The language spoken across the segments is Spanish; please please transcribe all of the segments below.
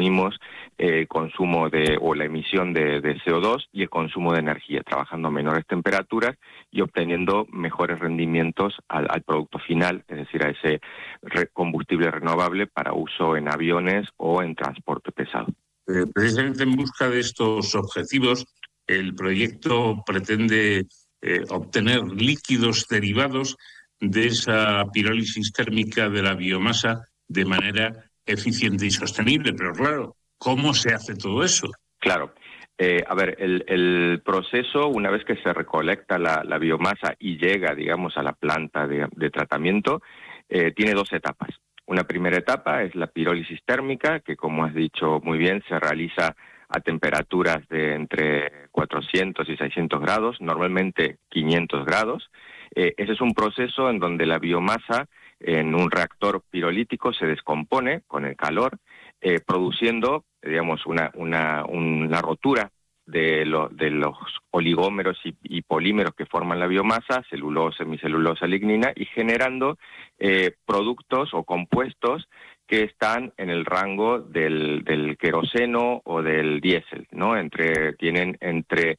disminuimos el consumo o la emisión de CO2 y el consumo de energía, trabajando a menores temperaturas y obteniendo mejores rendimientos al producto final, es decir, a ese combustible renovable para uso en aviones o en transporte pesado. Precisamente en busca de estos objetivos, el proyecto pretende obtener líquidos derivados de esa pirólisis térmica de la biomasa de manera eficiente y sostenible. Pero claro, ¿cómo se hace todo eso? Claro. A ver, el proceso, una vez que se recolecta la biomasa y llega, digamos, a la planta de tratamiento, tiene dos etapas. Una primera etapa es la pirólisis térmica, que como has dicho muy bien, se realiza a temperaturas de entre 400 y 600 grados, normalmente 500 grados. Ese es un proceso en donde la biomasa en un reactor pirolítico se descompone con el calor, produciendo, digamos, una rotura de los oligómeros y polímeros que forman la biomasa, celulosa, hemicelulosa, lignina, y generando productos o compuestos que están en el rango del queroseno o del diésel, ¿no? Tienen entre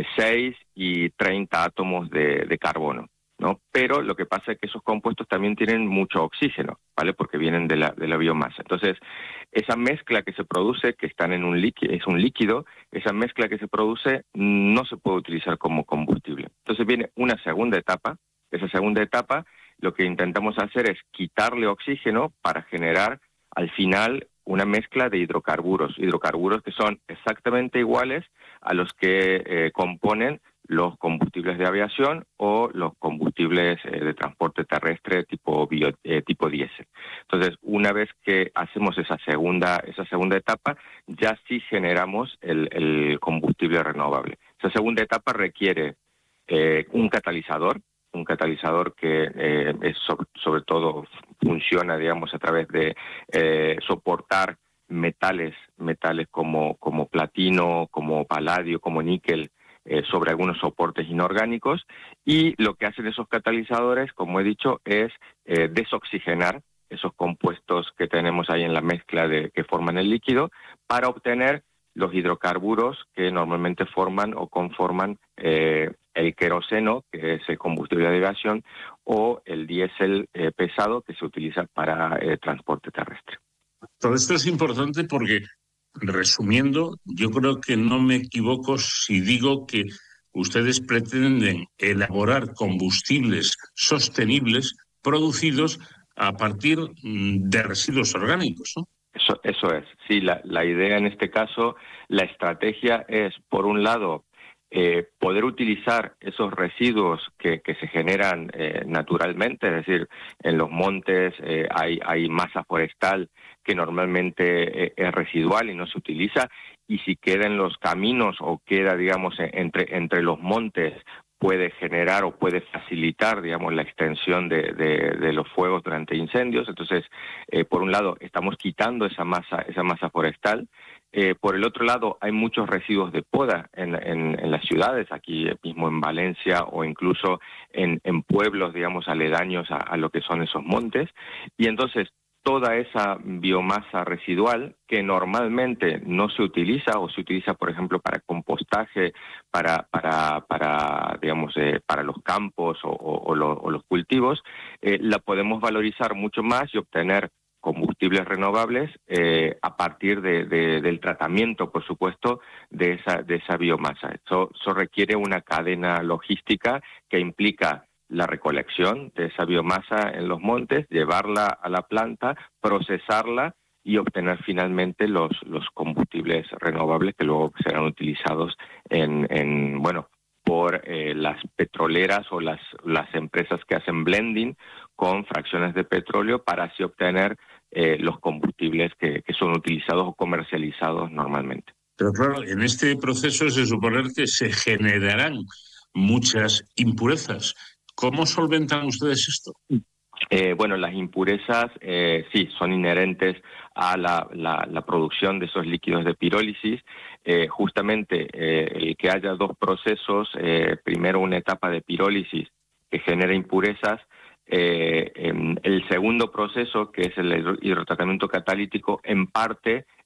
6 y 30 átomos de carbono, ¿no? Pero lo que pasa es que esos compuestos también tienen mucho oxígeno, ¿vale? Porque vienen de la biomasa. Entonces, esa mezcla que se produce, que están en es un líquido, esa mezcla que se produce no se puede utilizar como combustible. Entonces viene una segunda etapa. Esa segunda etapa, lo que intentamos hacer es quitarle oxígeno para generar al final una mezcla de hidrocarburos que son exactamente iguales a los que componen los combustibles de aviación o los combustibles de transporte terrestre tipo diésel. Entonces, una vez que hacemos esa segunda etapa, ya sí generamos el combustible renovable. Esa segunda etapa requiere un catalizador que sobre todo funciona, digamos, a través de soportar metales como platino, como paladio, como níquel, sobre algunos soportes inorgánicos, y lo que hacen esos catalizadores, como he dicho, es desoxigenar esos compuestos que tenemos ahí en la mezcla que forman el líquido para obtener los hidrocarburos que normalmente forman o conforman el queroseno, que es el combustible de aviación, o el diésel pesado que se utiliza para transporte terrestre. Todo esto es importante porque, resumiendo, yo creo que no me equivoco si digo que ustedes pretenden elaborar combustibles sostenibles producidos a partir de residuos orgánicos, ¿no? Eso es. Sí, la idea en este caso, la estrategia es, por un lado, poder utilizar esos residuos que se generan naturalmente, es decir, en los montes hay masa forestal que normalmente es residual y no se utiliza, y si queda en los caminos o queda, digamos, entre los montes, puede generar o puede facilitar, digamos, la extensión de los fuegos durante incendios. Entonces, por un lado, estamos quitando esa masa forestal. Por el otro lado, hay muchos residuos de poda en las ciudades, aquí mismo en Valencia o incluso en pueblos, digamos, aledaños a lo que son esos montes. Y entonces, toda esa biomasa residual que normalmente no se utiliza o se utiliza, por ejemplo, para compostaje, digamos, para los campos o los cultivos, la podemos valorizar mucho más y obtener combustibles renovables a partir del tratamiento, por supuesto, de esa biomasa. Eso requiere una cadena logística que implica la recolección de esa biomasa en los montes, llevarla a la planta, procesarla y obtener finalmente los combustibles renovables que luego serán utilizados por las petroleras o las empresas que hacen blending con fracciones de petróleo para así obtener los combustibles que son utilizados o comercializados normalmente. Pero claro, en este proceso se supone que se generarán muchas impurezas. ¿Cómo solventan ustedes esto? Las impurezas sí son inherentes a la producción de esos líquidos de pirólisis. Justamente el que haya dos procesos, primero una etapa de pirólisis que genera impurezas, el segundo proceso, que es el hidrotratamiento catalítico, en parte